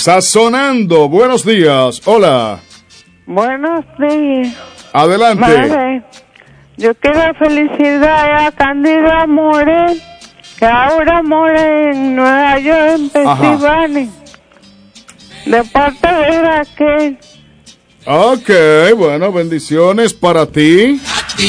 Sazonando, buenos días. Hola. Buenos días. Adelante. Madre, yo quiero felicidad a Cándida Morel, que ahora mora en Nueva York, en Pensilvania. De parte de Raquel. Ok, bueno, bendiciones para ti.